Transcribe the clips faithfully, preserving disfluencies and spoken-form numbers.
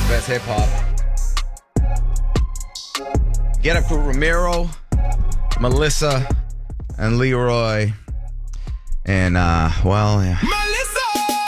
Best hip hop. Get Up Crew, Ramiro, Melissa, and Leroy. And, uh, well, yeah. Melissa!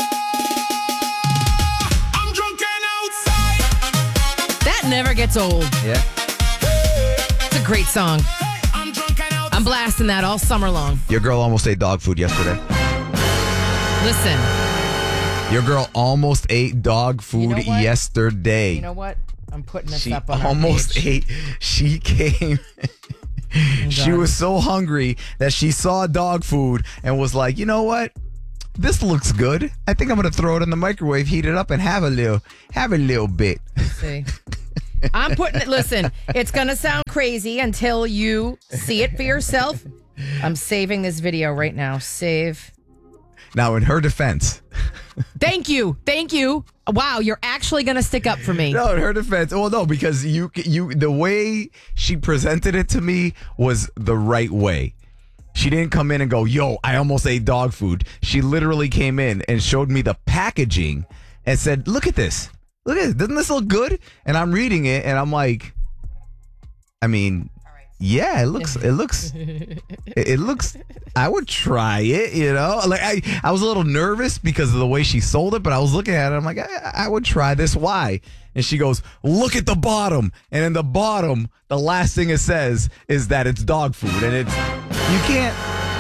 I'm drunk and outside. That never gets old. Yeah. It's a great song. I'm drunk and outside. I'm blasting that all summer long. Your girl almost ate dog food yesterday. Listen, Your girl almost ate dog food You know what? yesterday. you know what? I'm putting this She up on our almost page. ate. She came. She God. was so hungry that she saw dog food and was like, you know what? This looks good. I think I'm going to throw it in the microwave, heat it up, and have a little, have a little bit. See, I'm putting it. Listen, it's gonna sound crazy until you see it for yourself. I'm saving this video right now. Save. Now, in her defense, Thank you, thank you. Wow, you're actually gonna stick up for me. no, in her defense, well, no, because you, you, the way she presented it to me was the right way. She didn't come in and go, yo, I almost ate dog food. She literally came in and showed me the packaging and said, look at this. Look at this. Doesn't this look good? And I'm reading it and I'm like, I mean, yeah, it looks, it looks, it, it looks, I would try it, you know? Like, I, I was a little nervous because of the way she sold it, but I was looking at it. I'm like, I, I would try this. Why? And she goes, look at the bottom. And in the bottom, the last thing it says is that it's dog food. And it's, you can't.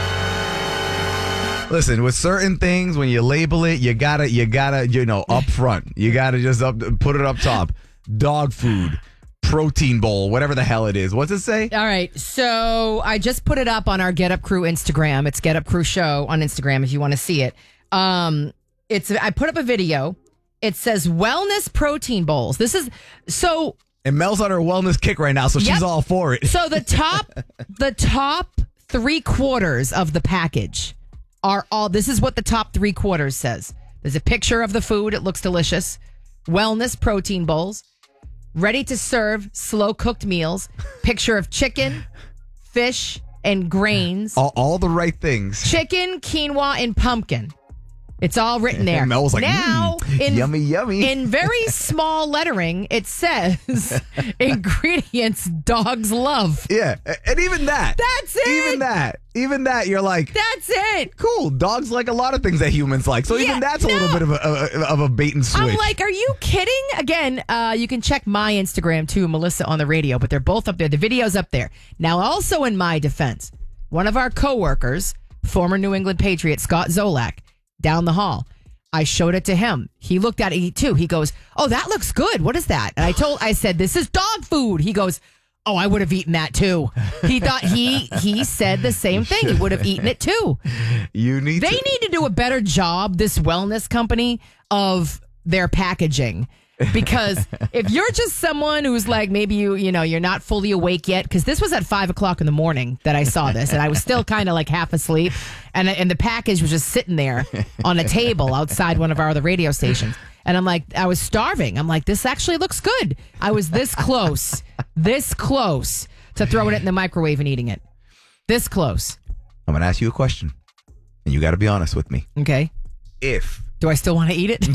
Listen, with certain things, when you label it, you gotta, you gotta, you know, up front. You gotta just up, put it up top. Dog food, protein bowl, whatever the hell it is. What's it say? All right, so I just put it up on our Get Up Crew Instagram. It's Get Up Crew Show on Instagram if you want to see it. Um, it's I put up a video. It says wellness protein bowls. This is so. And Mel's on her wellness kick right now, so Yep. she's all for it. So the top, the top three quarters of the package are all. This is what the top three quarters says. There's a picture of the food. It looks delicious. Wellness protein bowls, ready to serve slow cooked meals. Picture of chicken, fish, and grains. all, all the right things. Chicken, quinoa, and pumpkin. It's all written there. And Mel was like, now, mm, in, yummy, yummy. in very small lettering, it says ingredients dogs love. Yeah, and even that. That's it. Even that. Even that, you're like, That's it. cool. Dogs like a lot of things that humans like. So Yeah, even that's a little no. bit of a, of a bait and switch. I'm like, are you kidding? Again, uh, you can check my Instagram too, Melissa on the radio, but they're both up there. The video's up there. Now, also in my defense, one of our coworkers, former New England Patriot, Scott Zolak, down the hall, I showed it to him. He looked at it too. He goes, oh, that looks good. What is that? And I told, I said, this is dog food. He goes, oh, I would have eaten that too. He thought he, he said the same thing. He would have eaten it too. you need They to. need to do a better job, this wellness company, of their packaging. Because if you're just someone who's like, maybe you, you know, you're not fully awake yet, because this was at five o'clock in the morning that I saw this, and I was still kind of like half asleep, and and the package was just sitting there on a table outside one of our other radio stations, and I'm like, I was starving. I'm like, this actually looks good. I was this close, this close to throwing it in the microwave and eating it. This close. I'm going to ask you a question, and you got to be honest with me. Okay. If. Do I still want to eat it?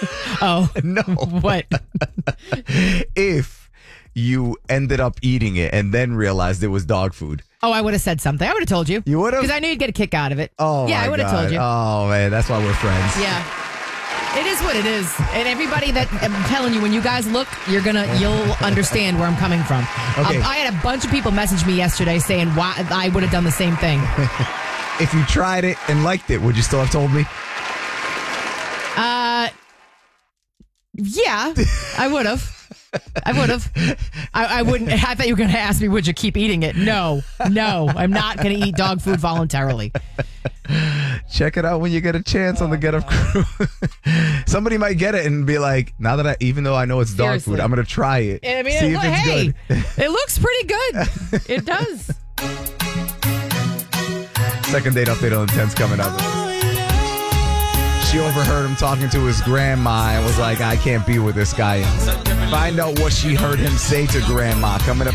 Oh, No. what? If you ended up eating it and then realized it was dog food. Oh, I would have said something. I would have told you. You would have? Because I knew you'd get a kick out of it. Oh, yeah, my I would have God. told you. Oh, man, that's why we're friends. Yeah. It is what it is. And everybody that I'm telling you, when you guys look, you're gonna you'll understand where I'm coming from. Okay. Um, I had a bunch of people message me yesterday saying why I would have done the same thing. If you tried it and liked it, would you still have told me? Uh yeah, I would have. I would have. I, I wouldn't. I thought you were going to ask me, would you keep eating it? No, no, I'm not going to eat dog food voluntarily. Check it out when you get a chance on the Get Up Crew. Somebody might get it and be like, now that I, even though I know it's dog Seriously. food, I'm going to try it. I mean, See if it's hey, good. it looks pretty good. It does. Second date update on the tenth coming up. She overheard him talking to his grandma and was like, I can't be with this guy. Find out what she heard him say to grandma coming up